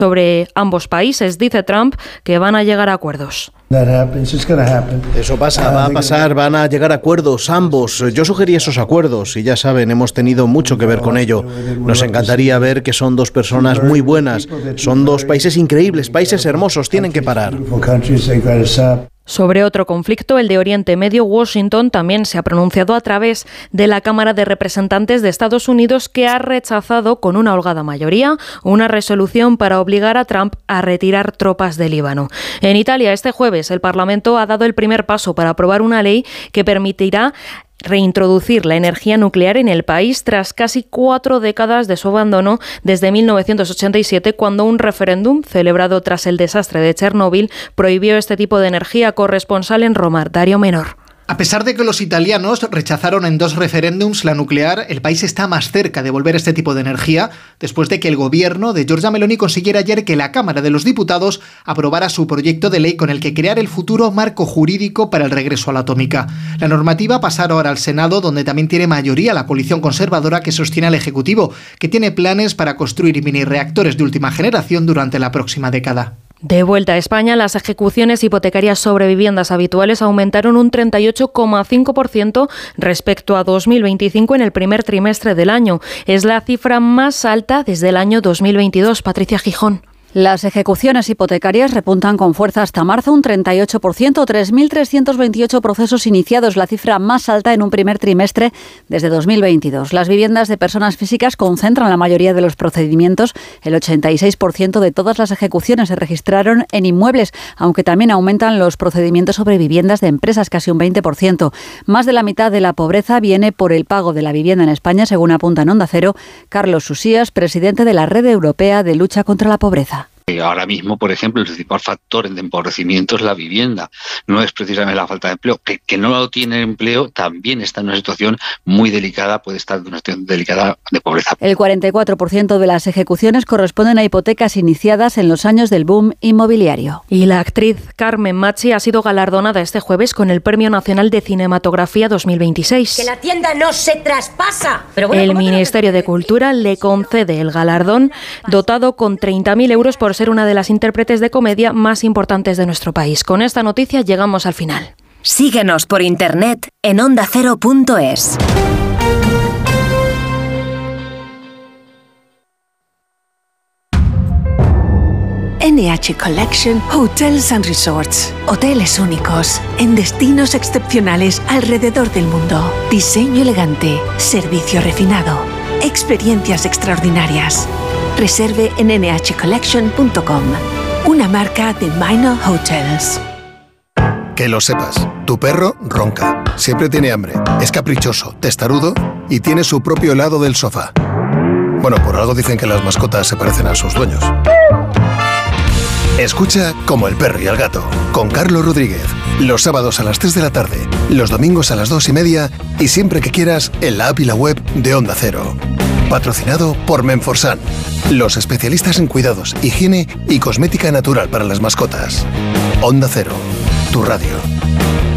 Sobre ambos países, dice Trump que van a llegar a acuerdos. Eso pasa, va a pasar, van a llegar a acuerdos ambos. Yo sugerí esos acuerdos y ya saben, hemos tenido mucho que ver con ello. Nos encantaría ver que son dos personas muy buenas, son dos países increíbles, países hermosos, tienen que parar. Sobre otro conflicto, el de Oriente Medio, Washington también se ha pronunciado a través de la Cámara de Representantes de Estados Unidos, que ha rechazado con una holgada mayoría una resolución para obligar a Trump a retirar tropas de Líbano. En Italia, este jueves, el Parlamento ha dado el primer paso para aprobar una ley que permitirá reintroducir la energía nuclear en el país tras casi 4 décadas de su abandono desde 1987, cuando un referéndum celebrado tras el desastre de Chernóbil prohibió este tipo de energía. Corresponsal en Roma, Dario Menor. A pesar de que los italianos rechazaron en 2 referéndums la nuclear, el país está más cerca de volver a este tipo de energía después de que el gobierno de Giorgia Meloni consiguiera ayer que la Cámara de los Diputados aprobara su proyecto de ley con el que crear el futuro marco jurídico para el regreso a la atómica. La normativa pasará ahora al Senado, donde también tiene mayoría la coalición conservadora que sostiene al Ejecutivo, que tiene planes para construir mini reactores de última generación durante la próxima década. De vuelta a España, las ejecuciones hipotecarias sobre viviendas habituales aumentaron un 38,5% respecto a 2025 en el primer trimestre del año. Es la cifra más alta desde el año 2022. Patricia Gijón. Las ejecuciones hipotecarias repuntan con fuerza hasta marzo, un 38%, 3.328 procesos iniciados, la cifra más alta en un primer trimestre desde 2022. Las viviendas de personas físicas concentran la mayoría de los procedimientos. El 86% de todas las ejecuciones se registraron en inmuebles, aunque también aumentan los procedimientos sobre viviendas de empresas, casi un 20%. Más de la mitad de la pobreza viene por el pago de la vivienda en España, según apunta en Onda Cero Carlos Susías, presidente de la Red Europea de Lucha contra la Pobreza. Ahora mismo, por ejemplo, el principal factor de empobrecimiento es la vivienda, no es precisamente la falta de empleo. Que no tiene empleo también está en una situación muy delicada, puede estar en una situación delicada de pobreza. El 44% de las ejecuciones corresponden a hipotecas iniciadas en los años del boom inmobiliario. Y la actriz Carmen Machi ha sido galardonada este jueves con el Premio Nacional de Cinematografía 2026. ¡Que la tienda no se traspasa! Pero bueno, el Ministerio de Cultura le concede el galardón, dotado con 30.000 euros por ser una de las intérpretes de comedia más importantes de nuestro país. Con esta noticia llegamos al final. Síguenos por internet en ondacero.es. NH Collection Hotels and Resorts. Hoteles únicos, en destinos excepcionales alrededor del mundo. Diseño elegante, servicio refinado, experiencias extraordinarias. Reserve en nhcollection.com, una marca de Minor Hotels. Que lo sepas, tu perro ronca, siempre tiene hambre, es caprichoso, testarudo y tiene su propio lado del sofá. Bueno, por algo dicen que las mascotas se parecen a sus dueños. Escucha Como el perro y el gato, con Carlos Rodríguez, los sábados a las 3 de la tarde, los domingos a las 2:30 y siempre que quieras en la app y la web de Onda Cero. Patrocinado por Menforsan, los especialistas en cuidados, higiene y cosmética natural para las mascotas. Onda Cero, tu radio.